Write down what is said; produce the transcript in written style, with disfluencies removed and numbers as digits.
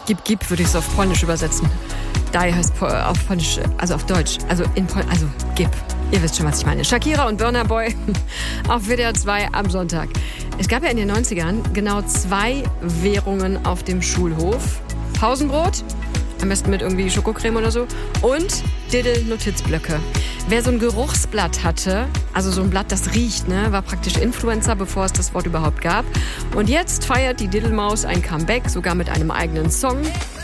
Gib würde ich es auf Polnisch übersetzen. Die heißt auf Polnisch, also auf Deutsch, also in Polnisch, also gib. Ihr wisst schon, was ich meine. Shakira und Burna Boy auf WDR 2 am Sonntag. Es gab ja in den 90ern genau 2 Währungen auf dem Schulhof. Pausenbrot, am besten mit irgendwie Schokocreme oder so, und Diddle-Notizblöcke. Wer so ein Geruchsblatt hatte, also so ein Blatt, das riecht, ne, war praktisch Influencer, bevor es das Wort überhaupt gab. Und jetzt feiert die Diddlemaus ein Comeback, sogar mit einem eigenen Song.